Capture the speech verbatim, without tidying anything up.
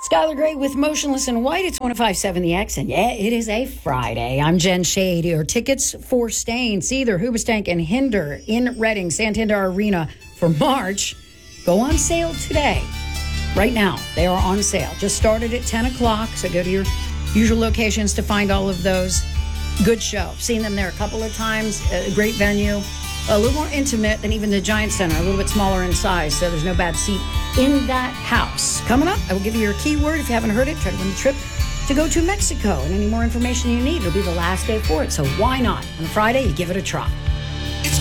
Skylar Gray with Motionless in White. It's one oh five point seven The X, and yeah, it is a Friday. I'm Jen Shade. Your tickets for staying Seether, Hoobastank, and Hinder in Reading, Santander Arena for March go on sale today. Right now, they are on sale. Just started at ten o'clock, so go to your usual locations to find all of those. Good show. Seen them there a couple of times. A great venue. A little more intimate than even the Giant Center. A little bit smaller in size, so there's no bad seat in that house. Coming up, I will give you your keyword. If you haven't heard it, try to win the trip to go to Mexico. And any more information you need, it'll be the last day for it. So why not? On a Friday, you give it a try.